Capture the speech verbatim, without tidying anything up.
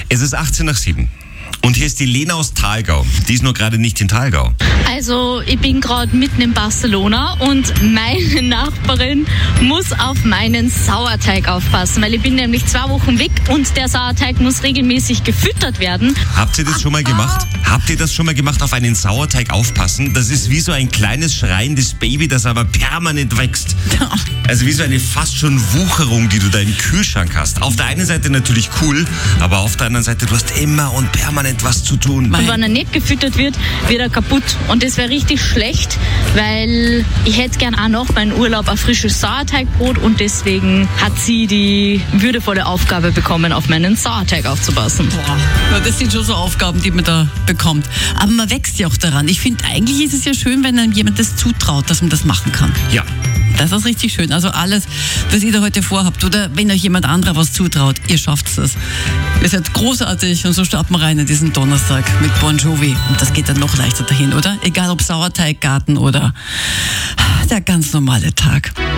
Es ist achtzehn nach sieben. Und hier ist die Lena aus Thalgau. Die ist nur gerade nicht in Thalgau. Also ich bin gerade mitten in Barcelona und meine Nachbarin muss auf meinen Sauerteig aufpassen, weil ich bin nämlich zwei Wochen weg und der Sauerteig muss regelmäßig gefüttert werden. Habt ihr das schon mal gemacht? Habt ihr das schon mal gemacht, auf einen Sauerteig aufpassen? Das ist wie so ein kleines schreiendes Baby, das aber permanent wächst. Also wie so eine fast schon Wucherung, die du da im Kühlschrank hast. Auf der einen Seite natürlich cool, aber auf der anderen Seite, du hast immer und permanent was zu tun. Und wenn er nicht gefüttert wird, wird er kaputt. Und das wäre richtig schlecht, weil ich hätte gern auch nach meinem Urlaub ein frisches Sauerteigbrot und deswegen hat sie die würdevolle Aufgabe bekommen, auf meinen Sauerteig aufzupassen. Boah, ja, das sind schon so Aufgaben, die man da bekommt. Aber man wächst ja auch daran. Ich finde, eigentlich ist es ja schön, wenn einem jemand das zutraut, dass man das machen kann. Ja. Das ist richtig schön. Also alles, was ihr da heute vorhabt oder wenn euch jemand anderer was zutraut, ihr schafft es. Ihr seid großartig und so starten wir rein in diesen Donnerstag mit Bon Jovi. Und das geht dann noch leichter dahin, oder? Egal ob Sauerteiggarten oder der ganz normale Tag.